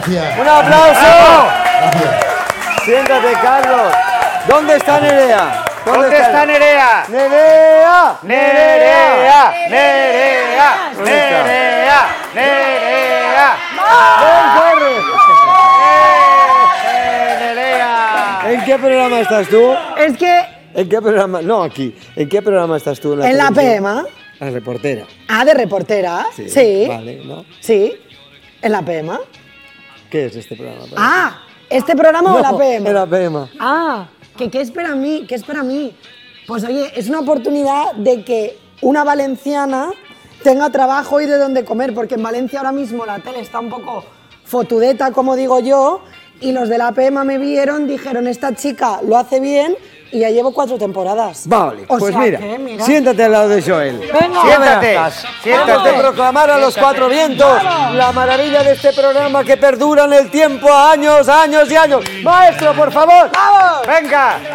Gracias. ¡Un aplauso! Gracias. Siéntate, Carlos. ¿Dónde está Nerea? ¿Dónde está Nerea? ¡Nerea! Nerea, Nerea, Nerea, Nerea. ¡Ven, corre! Nerea. ¿En qué programa estás tú? Es que ¿En qué programa? No, aquí. ¿En qué programa estás tú? en la televisión? PM. La reportera. Ah, de reportera. Sí. Sí. Vale, ¿no? Sí. En la PM. ¿Qué es este programa? Ah, ¿este programa o la PM? En la PM. Ah, ¿qué espera a mí? ¿Qué espera a mí? Pues oye, es una oportunidad de que una valenciana tenga trabajo y de dónde comer, porque en Valencia ahora mismo la tele está un poco fotudeta, como digo yo, y los de la PM me vieron, dijeron, esta chica lo hace bien, y ya llevo 4 temporadas. Vale, O pues sea mira, que, siéntate al lado de Joel. Venga. Siéntate, Siéntate, proclamar a los 4 vientos la maravilla de este programa que perdura en el tiempo, años, años y años. Maestro, por favor. ¡Vamos! Venga.